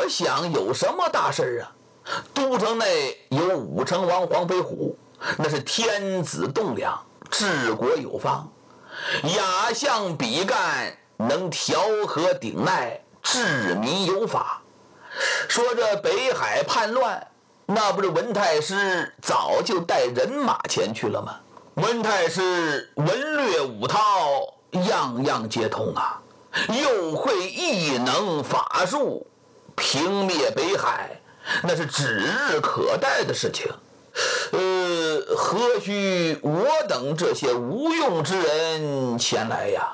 我想有什么大事啊？都城内有武成王黄飞虎，那是天子栋梁，治国有方，亚相比干，能调和顶鼐，治民有法。说这北海叛乱，那不是文太师早就带人马前去了吗？文太师文略武韬，样样皆通啊，又会异能法术，平灭北海，那是指日可待的事情。何须我等这些无用之人前来呀？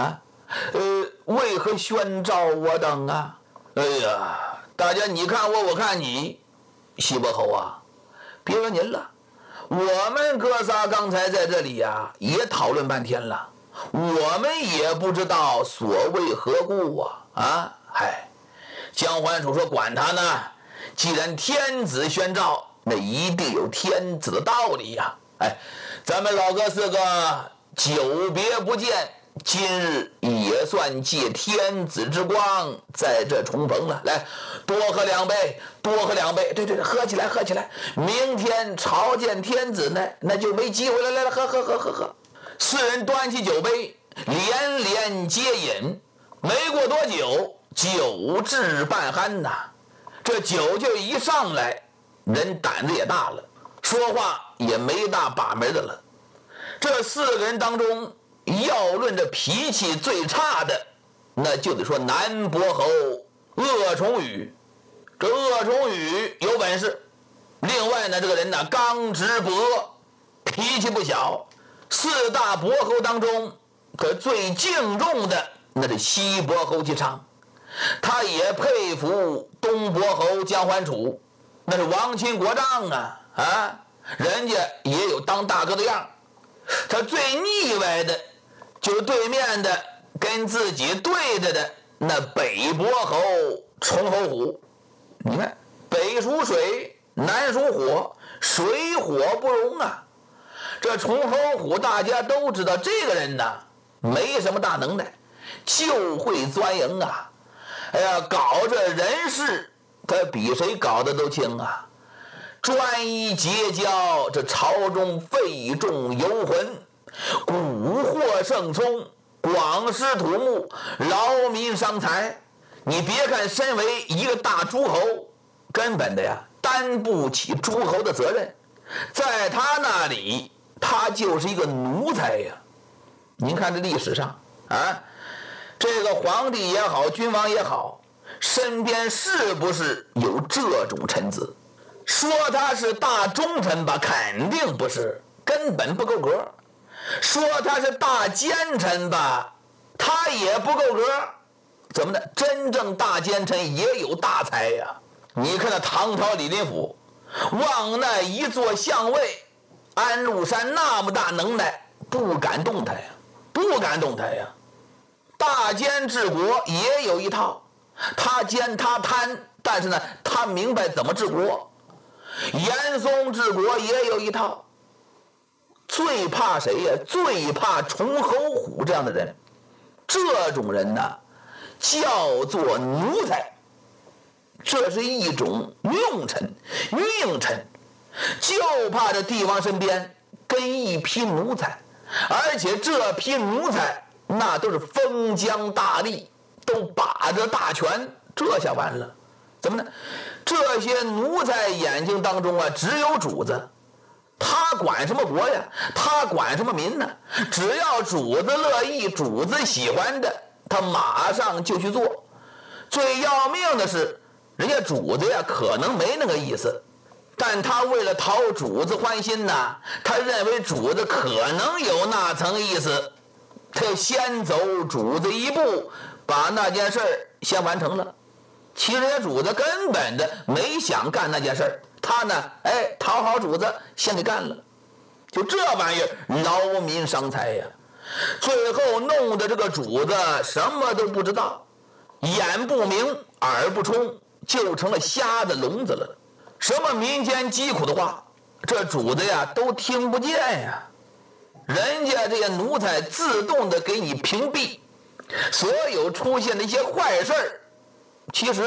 为何宣召我等啊？哎呀，大家你看我，我看你，西伯侯啊，别说您了，我们哥仨刚才在这里呀，也讨论半天了，我们也不知道所谓何故啊！姜桓楚说管他呢，既然天子宣召，那一定有天子的道理呀！咱们老哥四个久别不见，今日也算借天子之光在这重逢了。来，多喝两杯，多喝两杯。对，喝起来，喝起来。明天朝见天子呢，那就没机会了。来，喝。四人端起酒杯，连连接饮。没过多久，酒至半酣呐。这酒就一上来，人胆子也大了，说话也没大把门的了。这四个人当中，要论这脾气最差的，那就得说南伯侯鄂崇宇。这鄂崇宇有本事，另外呢，这个人呢刚直不阿，脾气不小。四大伯侯当中，可最敬重的那是西伯侯姬昌，他也佩服东伯侯姜桓楚，那是亡亲国丈啊，人家也有当大哥的样。他最腻歪的就是对面的跟自己对着的那北伯侯崇侯虎。你看北属水，南属火，水火不容啊。这崇侯虎大家都知道，这个人呢没什么大能耐，就会钻营啊。搞这人事他比谁搞得都轻啊。专一结交这朝中费众游魂，蛊惑盛聪，广施土木，劳民伤财。你别看身为一个大诸侯，根本的呀担不起诸侯的责任，在他那里他就是一个奴才呀。您看这历史上这个皇帝也好，君王也好，身边是不是有这种臣子？说他是大忠臣吧，肯定不是，根本不够格。说他是大奸臣吧，他也不够格。怎么的？真正大奸臣也有大才呀。你看那唐朝李林甫，往那一座相位，安禄山那么大能耐，不敢动他呀。大奸治国也有一套，他奸他贪，但是呢他明白怎么治国。严嵩治国也有一套。最怕谁呀？最怕崇侯虎这样的人。这种人呢叫做奴才，这是一种用臣佞臣，就怕这帝王身边跟一批奴才，而且这批奴才那都是封疆大吏，都把着大权，这下完了。怎么呢？这些奴才眼睛当中只有主子，他管什么国呀？他管什么民呢？只要主子乐意，主子喜欢的，他马上就去做。最要命的是，人家主子呀可能没那个意思，但他为了讨主子欢心他认为主子可能有那层意思，他先走主子一步，把那件事先完成了。其实人家主子根本的没想干那件事，他呢讨好主子先给干了。就这玩意儿劳民伤财呀，最后弄得这个主子什么都不知道，眼不明耳不聪，就成了瞎子聋子了。什么民间疾苦的话，这主子呀都听不见呀。人家这些奴才自动的给你屏蔽所有出现的一些坏事，其实